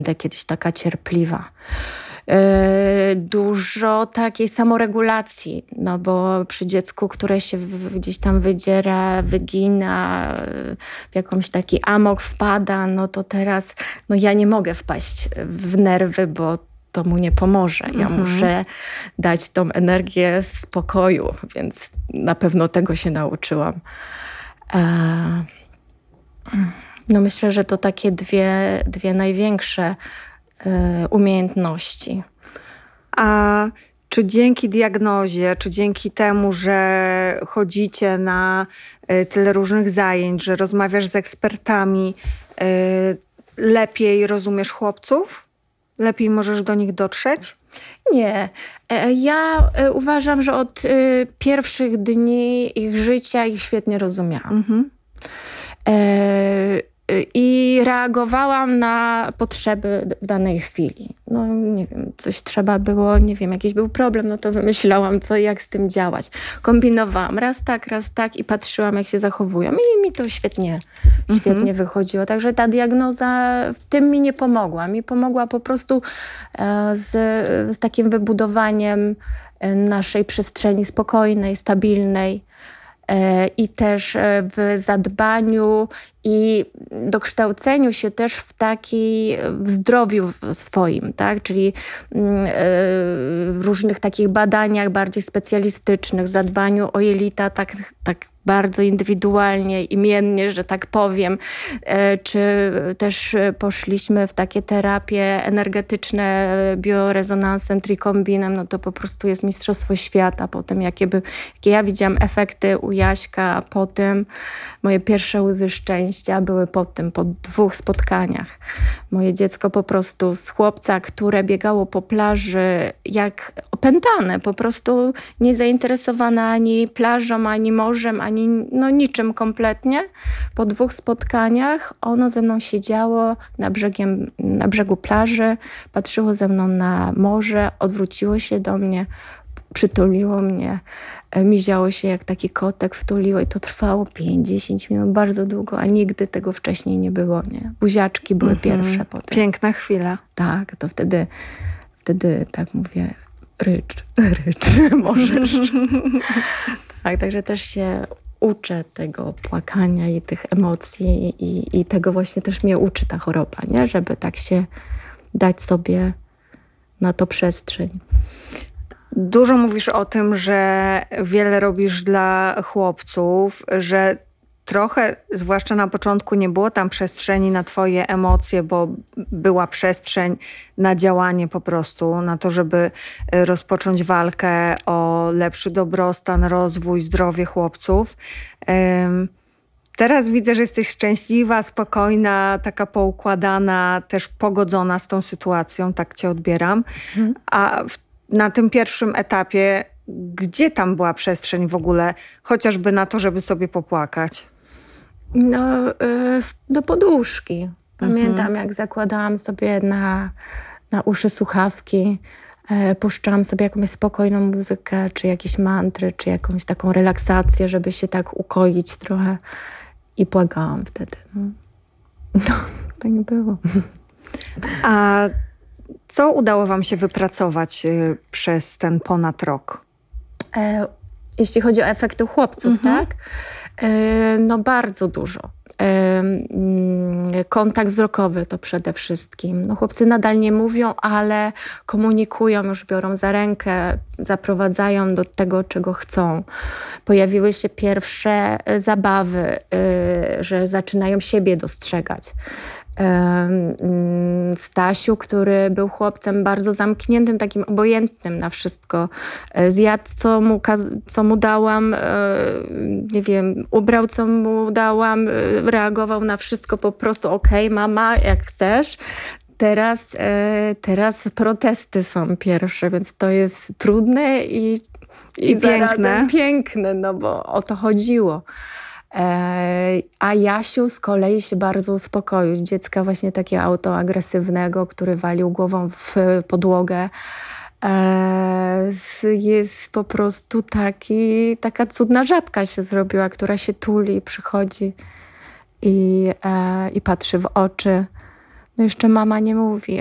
kiedyś taka cierpliwa. Dużo takiej samoregulacji, no bo przy dziecku, które się gdzieś tam wydziera, wygina, w jakąś taki amok wpada, no to teraz no ja nie mogę wpaść w nerwy, bo to mu nie pomoże. Ja muszę dać tą energię spokoju, więc na pewno tego się nauczyłam. No myślę, że to takie dwie największe umiejętności. A czy dzięki diagnozie, czy dzięki temu, że chodzicie na tyle różnych zajęć, że rozmawiasz z ekspertami, lepiej rozumiesz chłopców? Lepiej możesz do nich dotrzeć? Nie. Ja uważam, że od pierwszych dni ich życia ich świetnie rozumiałam. I reagowałam na potrzeby w danej chwili. No nie wiem, coś trzeba było, nie wiem, jakiś był problem, no to wymyślałam co i jak z tym działać. Kombinowałam raz tak i patrzyłam, jak się zachowują. I mi to świetnie wychodziło. Także ta diagnoza w tym mi nie pomogła. Mi pomogła po prostu z takim wybudowaniem naszej przestrzeni spokojnej, stabilnej. I też w zadbaniu i dokształceniu się też w zdrowiu swoim, tak? Czyli w różnych takich badaniach bardziej specjalistycznych, zadbaniu o jelita tak bardzo indywidualnie, imiennie, że tak powiem. Czy też poszliśmy w takie terapie energetyczne biorezonansem, trikombinem, no to po prostu jest mistrzostwo świata. Potem jakie ja widziałam efekty u Jaśka, a potem moje pierwsze łzy szczęścia były po 2 spotkaniach. Moje dziecko po prostu z chłopca, które biegało po plaży jak opętane, po prostu nie zainteresowane ani plażą, ani morzem, ani niczym kompletnie. Po 2 spotkaniach ono ze mną siedziało na brzegu plaży, patrzyło ze mną na morze, odwróciło się do mnie, przytuliło mnie, miziało się jak taki kotek, wtuliło i to trwało 5-10 minut, bardzo długo, a nigdy tego wcześniej nie było, nie? Buziaczki były pierwsze potem. Piękna chwila. Tak, to wtedy tak mówię, rycz, możesz. Tak, także też się uczę tego płakania i tych emocji i tego właśnie też mnie uczy ta choroba, nie? Żeby tak się dać sobie na to przestrzeń. Dużo mówisz o tym, że wiele robisz dla chłopców, że trochę, zwłaszcza na początku, nie było tam przestrzeni na twoje emocje, bo była przestrzeń na działanie po prostu, na to, żeby rozpocząć walkę o lepszy dobrostan, rozwój, zdrowie chłopców. Teraz widzę, że jesteś szczęśliwa, spokojna, taka poukładana, też pogodzona z tą sytuacją, tak cię odbieram. A na tym pierwszym etapie, gdzie tam była przestrzeń w ogóle, chociażby na to, żeby sobie popłakać? No, do poduszki. Pamiętam, jak zakładałam sobie na uszy słuchawki, puszczałam sobie jakąś spokojną muzykę, czy jakieś mantry, czy jakąś taką relaksację, żeby się tak ukoić trochę i płakałam wtedy. No, tak było. A co udało wam się wypracować przez ten ponad rok? Jeśli chodzi o efekty u chłopców, tak? No bardzo dużo. Kontakt wzrokowy to przede wszystkim. No, chłopcy nadal nie mówią, ale komunikują, już biorą za rękę, zaprowadzają do tego, czego chcą. Pojawiły się pierwsze zabawy, że zaczynają siebie dostrzegać. Stasiu, który był chłopcem bardzo zamkniętym, takim obojętnym na wszystko. Zjadł, co mu dałam, nie wiem, ubrał, co mu dałam, reagował na wszystko po prostu okej, mama, jak chcesz. Teraz protesty są pierwsze, więc to jest trudne i zarazem piękne, no bo o to chodziło. A Jasiu z kolei się bardzo uspokoił. Z dziecka właśnie takiego autoagresywnego, który walił głową w podłogę. Jest po prostu taka cudna żabka się zrobiła, która się tuli, przychodzi i patrzy w oczy. No jeszcze mama nie mówi,